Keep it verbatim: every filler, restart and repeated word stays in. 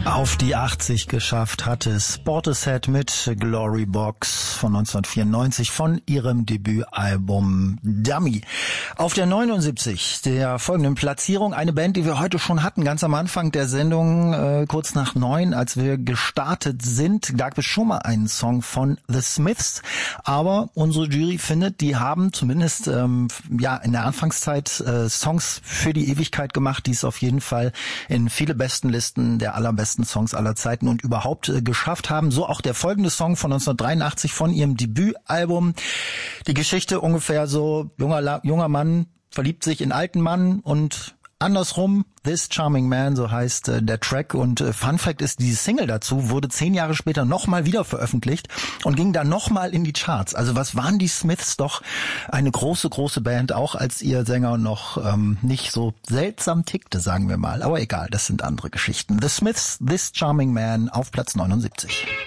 Auf die achtzig geschafft hat es Portishead mit Glory Box von neunzehnhundertvierundneunzig von ihrem Debütalbum Dummy. Auf der neunundsiebzig der folgenden Platzierung eine Band, die wir heute schon hatten, ganz am Anfang der Sendung, äh, kurz nach neun, als wir gestartet sind, gab es schon mal einen Song von The Smiths, aber unsere Jury findet, die haben zumindest ähm, ja in der Anfangszeit äh, Songs für die Ewigkeit gemacht, die es auf jeden Fall in viele Bestenlisten der allerbesten Songs aller Zeiten und überhaupt äh, geschafft haben. So auch der folgende Song von neunzehnhundertdreiundachtzig von ihrem Debütalbum. Die Geschichte ungefähr so, junger, junger Mann verliebt sich in alten Mann und andersrum, This Charming Man, so heißt äh, der Track. Und äh, Fun Fact ist, die Single dazu wurde zehn Jahre später nochmal wieder veröffentlicht und ging dann nochmal in die Charts. Also was waren die Smiths doch eine große, große Band, auch als ihr Sänger noch ähm, nicht so seltsam tickte, sagen wir mal. Aber egal, das sind andere Geschichten. The Smiths, This Charming Man auf Platz neunundsiebzig.